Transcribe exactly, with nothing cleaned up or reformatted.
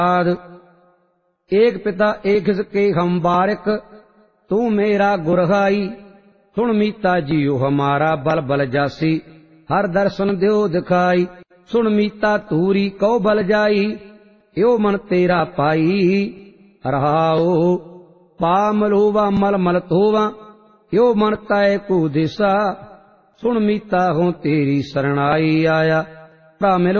आद। एक पिता एक के हम बारिक, तू मेरा गुरहाई। सुन मीता जियो हमारा बल बल जासी, हर दर्शन द्यो दिखाई। सुन मीता तूरी कौ बल जाई, यो मन तेरा पाई। रहाओ पा मलोवा मल मल तोवा, यो मन तय को दिशा। सुन मीता हो तेरी शरणाई आया, मिलो